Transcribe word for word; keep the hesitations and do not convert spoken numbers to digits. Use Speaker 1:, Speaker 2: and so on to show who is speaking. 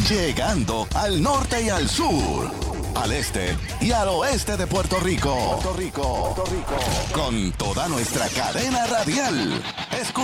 Speaker 1: llegando al norte y al sur, al este y al oeste de Puerto Rico. Puerto Rico, Puerto Rico. Con toda nuestra cadena radial. Escucha